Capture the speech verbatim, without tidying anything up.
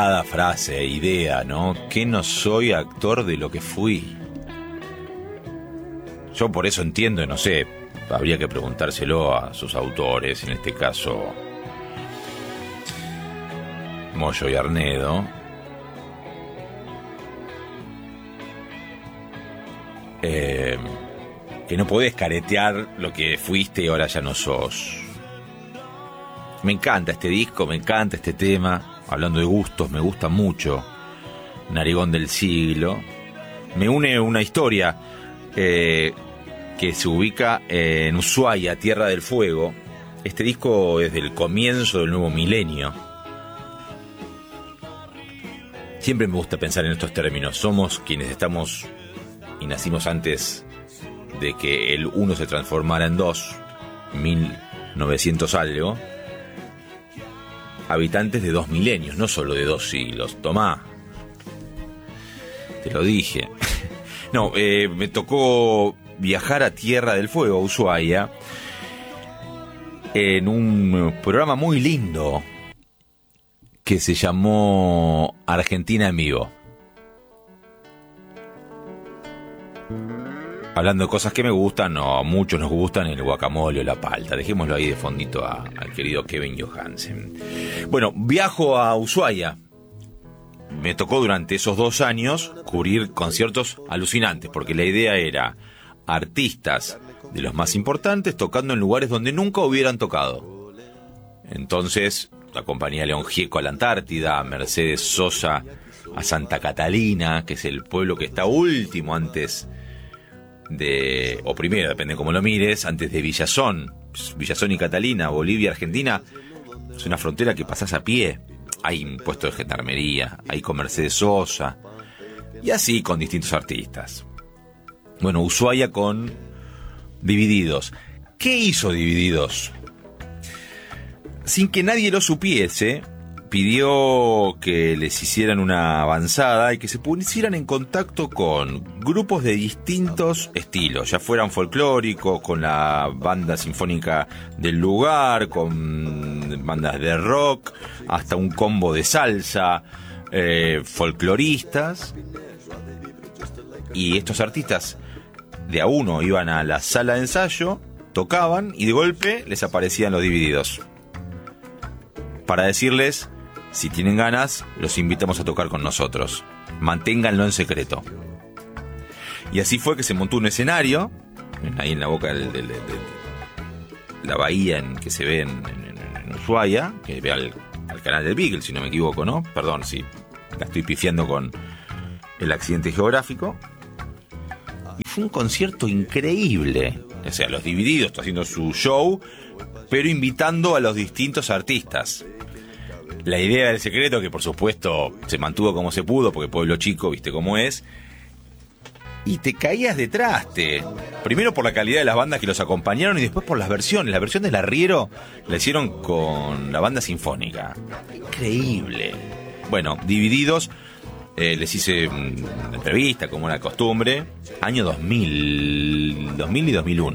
Cada frase, idea, ¿no? Que no soy actor de lo que fui. Yo por eso entiendo, no sé, habría que preguntárselo a sus autores, en este caso Moyo y Arnedo. Eh, que no podés caretear lo que fuiste y ahora ya no sos. Me encanta este disco, me encanta este tema. Hablando de gustos, me gusta mucho Narigón del Siglo. Me une una historia eh, que se ubica en Ushuaia, Tierra del Fuego. Este disco es del comienzo del nuevo milenio. Siempre me gusta pensar en estos términos. Somos quienes estamos y nacimos antes de que el uno se transformara en dos, mil novecientos algo. Habitantes de dos milenios, no solo de dos siglos. Tomá, te lo dije. No, eh, me tocó viajar a Tierra del Fuego, a Ushuaia, en un programa muy lindo que se llamó Argentina en Vivo. Hablando de cosas que me gustan, o a muchos nos gustan, el guacamole o la palta. Dejémoslo ahí de fondito a, al querido Kevin Johansen. Bueno, viajo a Ushuaia. Me tocó durante esos dos años cubrir conciertos alucinantes, porque la idea era artistas de los más importantes tocando en lugares donde nunca hubieran tocado. Entonces, acompañé a León Gieco a la Antártida, a Mercedes Sosa a Santa Catalina, que es el pueblo que está último antes de, o primero, depende cómo lo mires, antes de Villazón. Villazón y Catalina, Bolivia, Argentina, es una frontera que pasás a pie. Hay un puesto de gendarmería, hay con Mercedes Sosa, y así con distintos artistas. Bueno, Ushuaia con Divididos. ¿Qué hizo Divididos? Sin que nadie lo supiese, pidió que les hicieran una avanzada y que se pusieran en contacto con grupos de distintos estilos, ya fueran folclóricos, con la banda sinfónica del lugar, con bandas de rock, hasta un combo de salsa, eh, folcloristas. Y estos artistas de a uno iban a la sala de ensayo, tocaban y de golpe les aparecían los Divididos para decirles: si tienen ganas, los invitamos a tocar con nosotros. Manténganlo en secreto. Y así fue que se montó un escenario, ahí en la boca de, de, de, de la bahía en que se ve en, en, en Ushuaia, que ve al, al canal del Beagle, si no me equivoco, ¿no? Perdón si la estoy pifiando con el accidente geográfico. Y fue un concierto increíble. O sea, los Divididos haciendo su show, pero invitando a los distintos artistas. La idea del secreto, que por supuesto se mantuvo como se pudo, porque pueblo chico, viste cómo es, y te caías de traste. Primero por la calidad de las bandas que los acompañaron y después por las versiones. La versión del Arriero la hicieron con la banda sinfónica. Increíble. Bueno, Divididos, eh, les hice una entrevista como era costumbre, año dos mil, dos mil y dos mil uno.